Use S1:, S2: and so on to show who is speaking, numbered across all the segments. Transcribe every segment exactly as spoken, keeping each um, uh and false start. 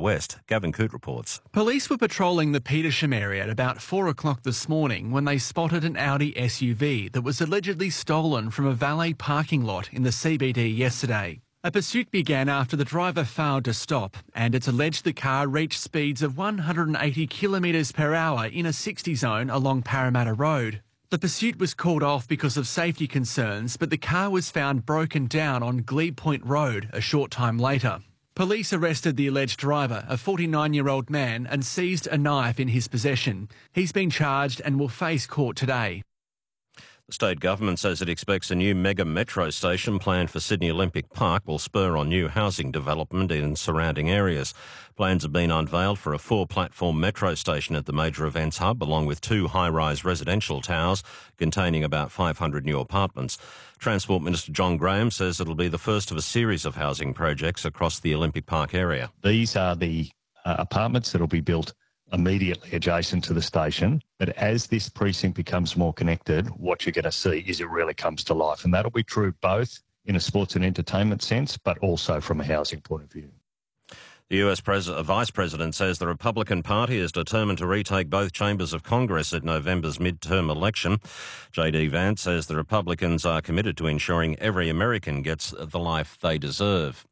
S1: West. Gavin Coote reports.
S2: Police were patrolling the Petersham area at about four o'clock this morning when they spotted an Audi S U V that was allegedly stolen from a valet parking lot in the C B D yesterday. A pursuit began after the driver failed to stop, and it's alleged the car reached speeds of one hundred eighty kilometres per hour in a sixty zone along Parramatta Road. The pursuit was called off because of safety concerns, but the car was found broken down on Glebe Point Road a short time later. Police arrested the alleged driver, a forty-nine-year-old man, and seized a knife in his possession. He's been charged and will face court today.
S1: The state government says it expects a new mega metro station planned for Sydney Olympic Park will spur on new housing development in surrounding areas. Plans have been unveiled for a four-platform metro station at the major events hub, along with two high-rise residential towers containing about five hundred new apartments. Transport Minister John Graham says it'll be the first of a series of housing projects across the Olympic Park area.
S3: These are the uh, apartments that will be built immediately adjacent to the station. But as this precinct becomes more connected, what you're going to see is it really comes to life. And that'll be true both in a sports and entertainment sense, but also from a housing point of view.
S1: The U S Pres- Vice President says the Republican Party is determined to retake both chambers of Congress at November's midterm election. J D Vance says the Republicans are committed to ensuring every American gets the life they deserve.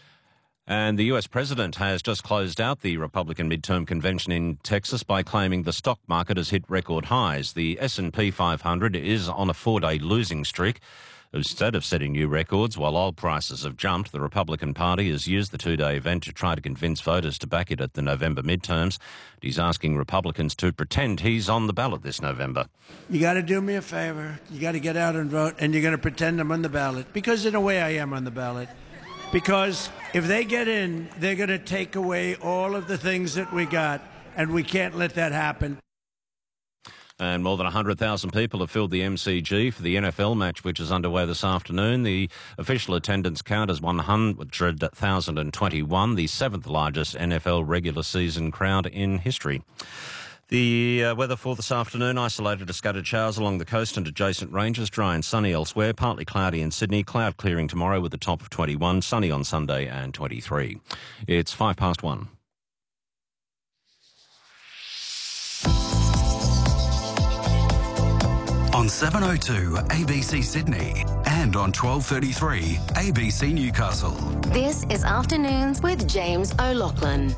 S1: And the U S President has just closed out the Republican midterm convention in Texas by claiming the stock market has hit record highs. The S and P five hundred is on a four-day losing streak. Instead of setting new records while oil prices have jumped, the Republican Party has used the two-day event to try to convince voters to back it at the November midterms. He's asking Republicans to pretend he's on the ballot this November.
S4: You got to do me a favour. You got to get out and vote, and you're going to pretend I'm on the ballot. Because in a way I am on the ballot. Because if they get in, they're going to take away all of the things that we got, and we can't let that happen.
S1: And more than one hundred thousand people have filled the M C G for the N F L match, which is underway this afternoon. The official attendance count is one hundred thousand twenty-one, the seventh largest N F L regular season crowd in history. The uh, weather for this afternoon, isolated to scattered showers along the coast and adjacent ranges, dry and sunny elsewhere, partly cloudy in Sydney, cloud clearing tomorrow with a top of twenty-one, sunny on Sunday and twenty-three. It's five past one.
S5: On seven oh two A B C Sydney and on twelve thirty-three A B C Newcastle.
S6: This is Afternoons with James O'Loughlin.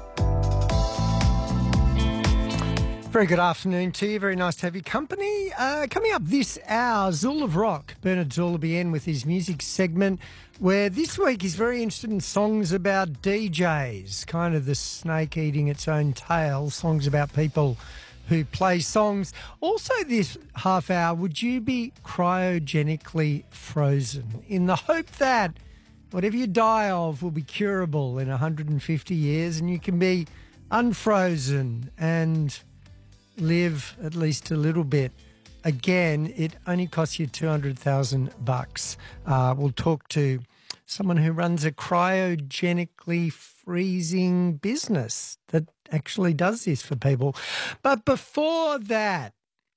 S7: Very good afternoon to you. Very nice to have your company. Uh, coming up this hour, Zool of Rock. Bernard Zool will be in with his music segment, where this week he's very interested in songs about D Js, kind of the snake eating its own tail, songs about people who play songs. Also this half hour, would you be cryogenically frozen in the hope that whatever you die of will be curable in one hundred fifty years and you can be unfrozen and live at least a little bit? Again, it only costs you two hundred thousand bucks. Uh, we'll talk to someone who runs a cryogenically freezing business that actually does this for people. But before that,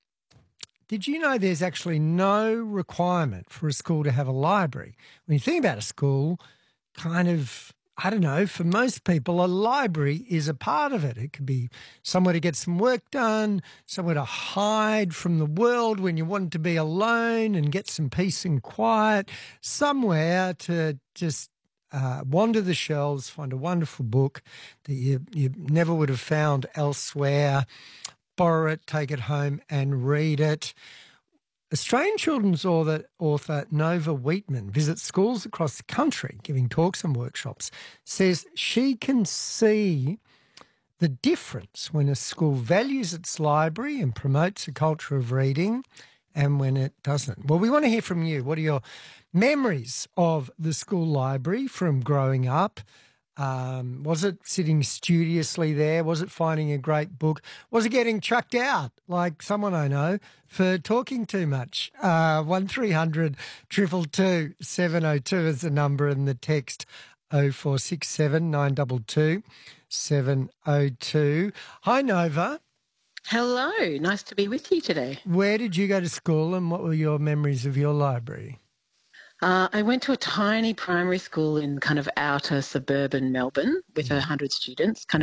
S7: did you know there's actually no requirement for a school to have a library? When you think about a school, kind of, I don't know, for most people, a library is a part of it. It could be somewhere to get some work done, somewhere to hide from the world when you want to be alone and get some peace and quiet, somewhere to just uh, wander the shelves, find a wonderful book that you, you never would have found elsewhere, borrow it, take it home and read it. Australian children's author, author Nova Wheatman visits schools across the country giving talks and workshops, says she can see the difference when a school values its library and promotes a culture of reading and when it doesn't. Well, we want to hear from you. What are your memories of the school library from growing up? Um, was it sitting studiously there? Was it finding a great book? Was it getting chucked out like someone I know for talking too much? Uh, one three hundred two two two seven oh two is the number, and the text oh four six seven nine two two seven oh two. Hi, Nova.
S8: Hello. Nice to be with you today.
S7: Where did you go to school and what were your memories of your library?
S8: Uh, I went to a tiny primary school in kind of outer suburban Melbourne with a hundred students, kind